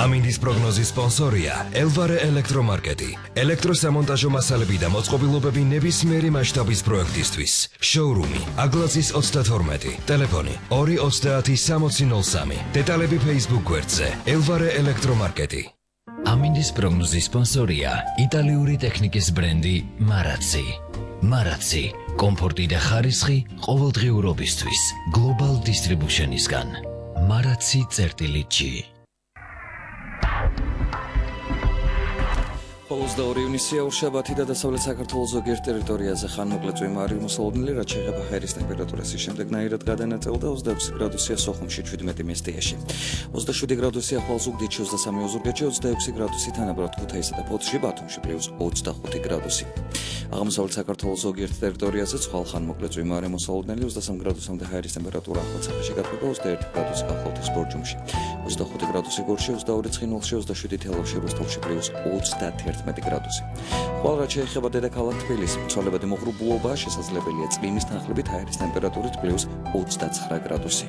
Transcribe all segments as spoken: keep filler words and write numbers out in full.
ამინდის პროგნოზის სპონსორია ელვარე ელექტრომარკეტი. ელექტროსამონტაჟო მასალები და მოწყობილობები ნებისმიერი მასშტაბის პროექტისთვის. შოურუმი აგლაზის ოცდათორმეტი. ტელეფონი ორი ოცდაათი სამოცი ნოლ სამი. დეტალები Facebook გვერდზე ელვარე ელექტრომარკეტი. ამინდის პროგნოზის სპონსორია იტალიური ტექნიკის ბრენდი მარაცი. მარაცი კომფორტი და ხარისხი ყოველდღიურობისთვის Global Distribution-ისგან. მარაცი წერტილი ჯი. ოცდაორი ივნისი ორშაბათი და დასავლეთ საქართველოს ზოგიერთ ტერიტორიაზე ხანმოკლე წვიმარი მოსალოდნელი, რაც შეეხება ჰაერის ტემპერატურას შემდეგნაირად გადანაწილდა ოცდაექვსი გრადუსია სოხუმში, შვიდმეტი მესტიაში. ოცდაშვიდი გრადუსი ახვალ ზუგდიდში, ოცდასამი ოზურგეთში, ოცდაექვსი გრადუსი თანაბრად ქუთაისსა და ფოთში, ბათუმში პლუს ოცდახუთი გრადუსი. აღმოსავლეთ საქართველოს ზოგიერთ ტერიტორიაზე ცხვარ ხანმოკლე წვიმარი მოსალოდნელი, ოცდასამი გრადუსამდე ჰაერის ტემპერატურა ახალ ციხეში გათბობა, ოცდაერთი გრადუსი კახეთის ბორჯომში, ოცდახუთი გრადუსი გორში, ოცდაორი ცხინვალში, ოცდაშვიდი თელავში, რუსთავში პლუს ოცდაათერთმეტი გრადუსი. ხვალ რაც შეეხება დედაქალაქ თბილისს, მცვალებადი მოღრუბლობაა შესაძლებელია წვიმის თანხლებით ჰაერის ტემპერატურით პლუს ოცდაცხრა გრადუსი.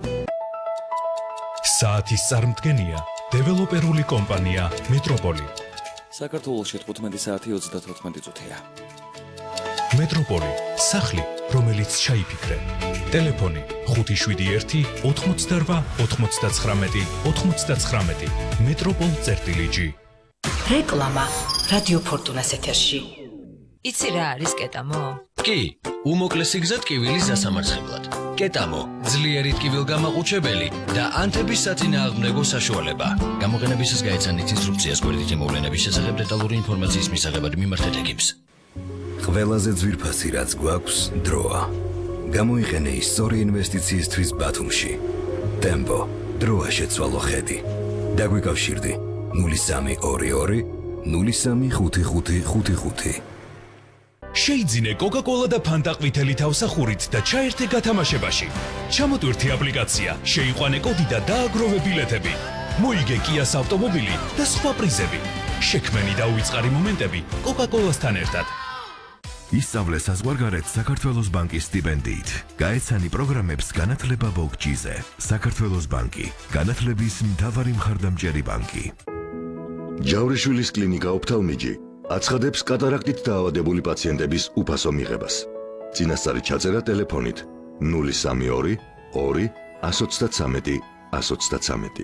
საათის წარმდგენია დეველოპერული კომპანია მეტროპოლი. საქართველოში თხუთმეტი საათი ოცდათოთხმეტი წუთია. მეტროპოლი, სახლი, რომელიც ჩაიფიქრე. ტელეფონი ხუთი შვიდი ერთი ოთხმოცდარვა ოთხმოცდაცხრამეტი ოთხმოცდაცხრამეტი. მეტროპოლ წერტილი ჯი. რეკლამა რადიო ფორტუნას ეთერში. იცი რა არის კეტამო? კი, უმოკლესი გზა ტკივილის დასამარცხებლად. კეტამო, ძლიერი ტკივილგამაყუჩებელი და ანთების საწინააღმდეგო საშუალება. გამოყენებისას გაეცანით ინსტრუქციას გვერდით მოვლენების შესახებ დეტალური ინფორმაციის მისაღებად მიმართეთ ეკიპს. ყველაზე ძვირფასი რაც გვაქვს დროა. გამოიყენე ის სწორი ინვესტიციისთვის ბათუმში. ტემპო, დროა შეცვალო ხედი. დაგვიკავშირდი ნული სამი ორი ორი ნული სამი ხუთი ხუთი ხუთი ხუთი. შეიძინე კოკა-კოლა და ფანტა ყვითელი თავსახურით და ჩაერთე გათამაშებაში. ჩამოტვირთი აპლიკაცია, შეიყვანე კოდი და დააგროვე ბილეთები. მოიგე კიას ავტომობილი და სხვა პრიზები. შექმენი და უიწყარი მომენტები კოკა-კოლასთან ერთად. ისწავლე საზღვარგარეთ საქართველოს ბანკის სტიპენდიით. გაეცანი პროგრამებს განათლება ბოგჯიზე. საქართველოს ბანკი, განათლების მთავარი მხარდამჭერი ბანკი. ჯავრიშვილის კლინიკა ოფთალმიჯი აცხადებს კატარაქტით დაავადებული პაციენტების უფასო მიღებას. წინასწარი ჩაწერა ტელეფონით ნული სამი ორი ორი ათს ოცდათრამეტი ათს ოცდათრამეტი.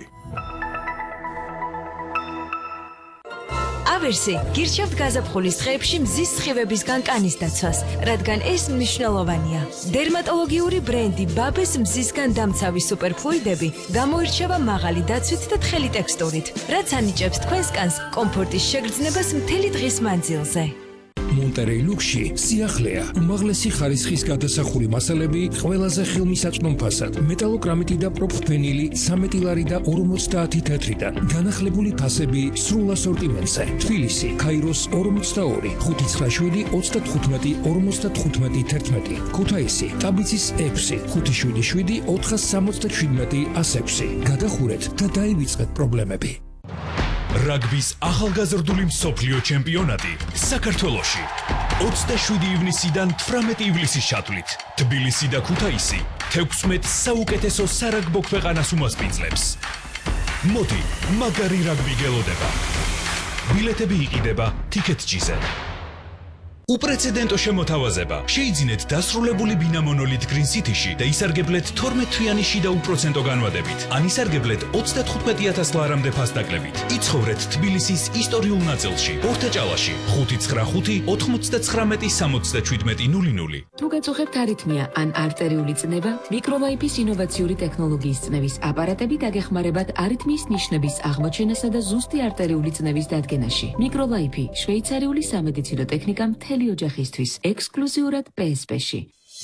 ავერსი გირჩევთ გაზაფხულის დღეებში მზის სხივებისგან კანის დაცვას, რადგან ეს მნიშვნელოვანია. დერმატოლოგიური ბრენდი ბაბეს მზისგან დამცავი სუპერფლუიდები გამოირჩევა მაღალი დაცვით და თხელი ტექსტურით, რაც ანიჭებს თქვენს კანს კომფორტის შეგრძნებას მთელი დღის მანძილზე. მონტერეი ლუქსში სიახლეა, უმაღლესი ხარისხის გადასახური მასალები ყველაზე ხელმისაწვდომ ფასად, მეტალოკრამიტი და პროფენილი სამეტილარი და ორმოცდაათი თეთრიდან, განახლებული ფასები სრულ ასორტიმენტზე. თბილისი, ქაიროს ორმოცდაორი, ხუთი ცხრა შვიდი ოცდათხუთმეტი ორმოცდათხუთმეტი თერთმეტი, ქუთაისი, ტაბიცის ექვსი, ხუთი შვიდი შვიდი ოთხას სამოცდაშვიდმეტი ას ექვსი. გადახურეთ და დაივიწყეთ პრობლემები. რაგბის ახალგაზრდული მსოფლიო ჩემპიონატი საქართველოში ოცდაშვიდი ივნისიდან თვრამეტი ივლისის ჩათვლით. თბილისი და ქუთაისი თექვსმეტ საუკეთესო სარაგბო ქვეყანას უმასპინძლებს. მოდი, მაგარი რაგბი გელოდება. ბილეთები იყიდება TicketJet-ზე. უპრეცედენტო შემოთავაზება. შეიძინეთ დასრულებული ბინა მონოლით Green City-ში და ისარგებლეთ თორმეტ თვიანი შიდა უპროცენტო განვადებით. ან ისარგებლეთ ოცდათხუთმეტი ათას ლარამდე ფასდაკლებით. იცხოვრეთ თბილისის ისტორიულ ნაწილში, ორთაჭალაში, ხუთი ცხრა ხუთი ოთხმოცდაცხრამეტი სამოცდაშვიდმეტი ნული ნული. თუ გაწუხებთ არითმია ან არტერიული წნება, მიკროლაიფის ინოვაციური ტექნოლოგიის წნევის აპარატები დაგეხმარებათ არითმიის ნიშნების აღმოჩენასა და ზუსტი არტერიული წნევის დადგენაში. მიკროლაიფი შვეიცარიული სამედიცინო ტექნიკა მთელი ოჯახისთვის ექსკლუზიურად პე ეს პე-ში.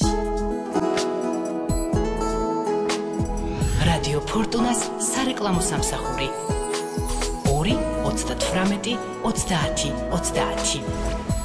რადიო ფორტუნას სარეკლამო სამსახური ორი ოცდათვრამეტი ოცდაათი ოცდაათი.